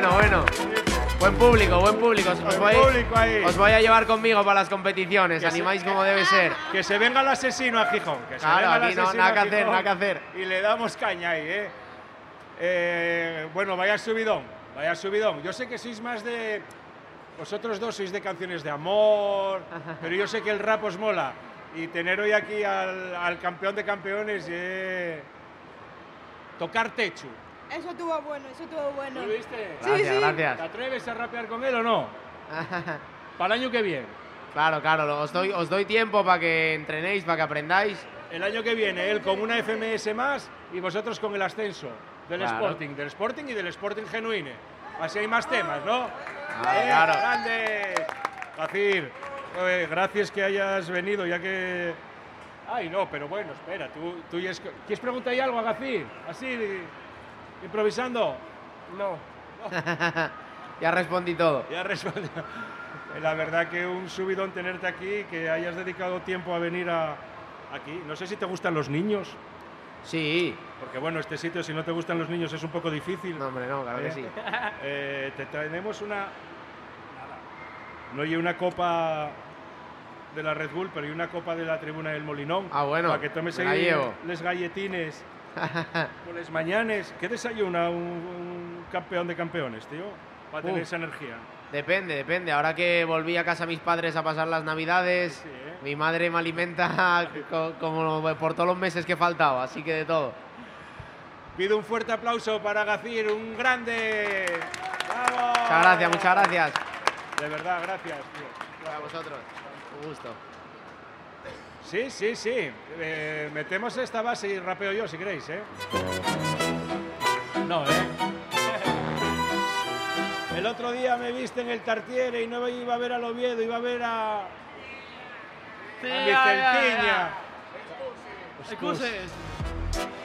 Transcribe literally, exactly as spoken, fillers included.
bueno, bueno. Buen público, buen público. Os, Buen voy, público ahí. os voy a llevar conmigo para las competiciones. Que Animáis se- como debe ser. Que se venga el asesino a Gijón. Que se Claro, venga el aquí no, asesino nada que a hacer, Gijón nada que hacer. Y le damos caña ahí, ¿eh? Eh, bueno, vaya subidón, vaya subidón. Yo sé que sois más de... Vosotros dos sois de canciones de amor, pero yo sé que el rap os mola. Y tener hoy aquí al, al campeón de campeones y eh, tocar techo. Eso estuvo bueno, eso estuvo bueno. ¿Lo viste? Sí, Gracias, sí. gracias. ¿Te atreves a rapear con él o no? Para el año que viene. Claro, claro, lo- os doy, os doy tiempo para que entrenéis, para que aprendáis. El año que viene, él con una F M S más y vosotros con el ascenso del Claro. Sporting, del Sporting y del Sporting Genuine. Así hay más temas, ¿no? Claro, ¡Eh, claro. ¡Grande! Gacir, eh, gracias que hayas venido, ya que... Ay, no, pero bueno, espera, tú, tú ya es... ¿Quieres preguntar algo a Gacir? Así, improvisando. No. Ya respondí todo. Ya respondió. La verdad que un subidón tenerte aquí, que hayas dedicado tiempo a venir a, aquí. No sé si te gustan los niños. Sí. Porque bueno, este sitio, si no te gustan los niños, es un poco difícil. No, hombre, no, claro que Eh, sí. eh, te traemos una... No hay una copa de la Red Bull, pero hay una copa de la Tribuna del Molinón. Ah, bueno, Para que tomes me la ahí llevo. les galletines con les mañanes. ¿Qué desayuna un, un campeón de campeones, tío? Para tener Uf. esa energía. Depende, depende. Ahora que volví a casa a mis padres a pasar las navidades, Sí, ¿eh? mi madre me alimenta co- como por todos los meses que faltaba, así que de todo. Pido un fuerte aplauso para Gacir, un grande. ¡Vamos! Muchas gracias, muchas gracias. De verdad, gracias, tío. A vosotros. Un gusto. Sí, sí, sí. Eh, metemos esta base y rapeo yo, si queréis, ¿eh? No, ¿eh? El otro día me viste en el Tartiere y no iba a ver al Oviedo, iba a ver a... a Sí, mi ya, ya, Celtiña. Excuses.